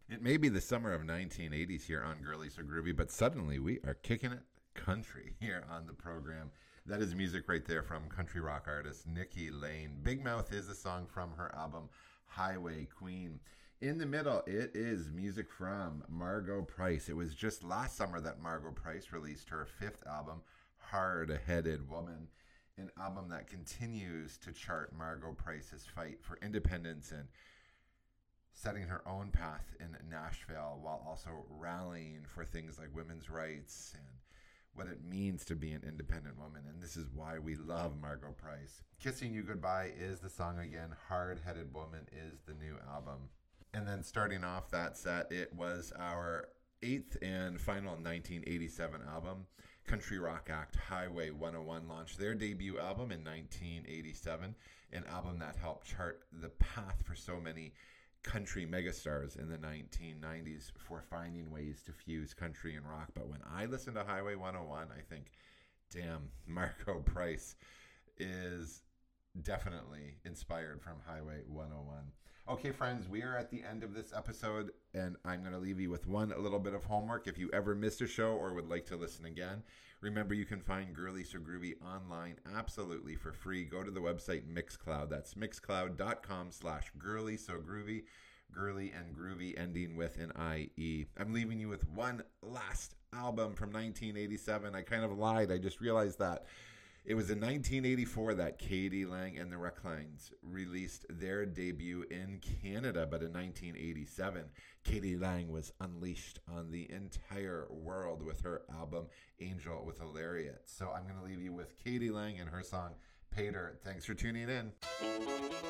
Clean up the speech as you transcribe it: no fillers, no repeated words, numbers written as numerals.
It may be the summer of 1980s here on Girly So Groovy, but suddenly we are kicking it country here on the program. That is music right there from country rock artist Nikki Lane. Big Mouth is a song from her album Highway Queen. In the middle, it is music from Margo Price. It was just last summer that Margo Price released her fifth album, Hard Headed Woman, an album that continues to chart Margo Price's fight for independence and setting her own path in Nashville while also rallying for things like women's rights and what it means to be an independent woman. And this is why we love Margo Price. Kissing You Goodbye is the song again. Hard Headed Woman is the new album. And then starting off that set, it was our eighth and final 1987 album. Country rock act Highway 101 launched their debut album in 1987, an album that helped chart the path for so many country megastars in the 1990s for finding ways to fuse country and rock. But when I listen to Highway 101, I think, damn, Margo Price is definitely inspired from Highway 101. Okay, friends, we are at the end of this episode, and I'm going to leave you with one little bit of homework. If you ever missed a show or would like to listen again, remember you can find Girly So Groovy online absolutely for free. Go to the website Mixcloud. That's mixcloud.com/girly so groovy. Girly and groovy ending with an IE. I'm leaving you with one last album from 1987. I kind of lied. I just realized that. It was in 1984 that k.d. lang and the Reclines released their debut in Canada, but in 1987, k.d. lang was unleashed on the entire world with her album Angel with a Lariat. So I'm going to leave you with k.d. lang and her song Pater. Thanks for tuning in.